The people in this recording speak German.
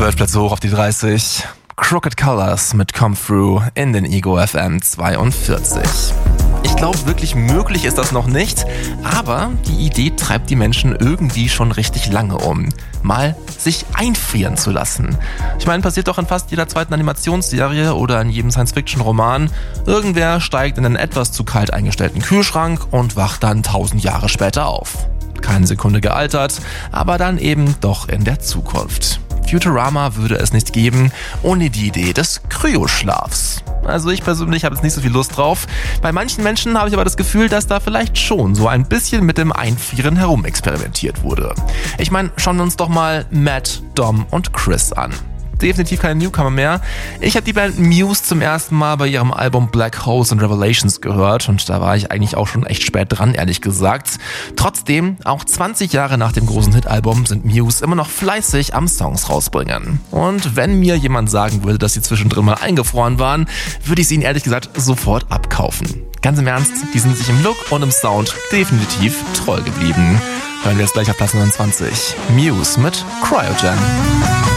12 Plätze hoch auf die 30. Crooked Colors mit Come Through in den Ego FM 42. Ich glaube, wirklich möglich ist das noch nicht, aber die Idee treibt die Menschen irgendwie schon richtig lange um. Mal sich einfrieren zu lassen. Ich meine, passiert doch in fast jeder zweiten Animationsserie oder in jedem Science-Fiction-Roman. Irgendwer steigt in einen etwas zu kalt eingestellten Kühlschrank und wacht dann 1000 Jahre später auf. Keine Sekunde gealtert, aber dann eben doch in der Zukunft. Futurama würde es nicht geben ohne die Idee des Kryoschlafs. Also ich persönlich habe jetzt nicht so viel Lust drauf. Bei manchen Menschen habe ich aber das Gefühl, dass da vielleicht schon so ein bisschen mit dem Einfrieren herumexperimentiert wurde. Ich meine, schauen wir uns doch mal Matt, Dom und Chris an. Definitiv keine Newcomer mehr. Ich habe die Band Muse zum ersten Mal bei ihrem Album Black Holes and Revelations gehört und da war ich eigentlich auch schon echt spät dran, ehrlich gesagt. Trotzdem, auch 20 Jahre nach dem großen Hit-Album sind Muse immer noch fleißig am Songs rausbringen. Und wenn mir jemand sagen würde, dass sie zwischendrin mal eingefroren waren, würde ich sie ihnen ehrlich gesagt sofort abkaufen. Ganz im Ernst, die sind sich im Look und im Sound definitiv treu geblieben. Hören wir jetzt gleich auf Platz 29. Muse mit Cryogen.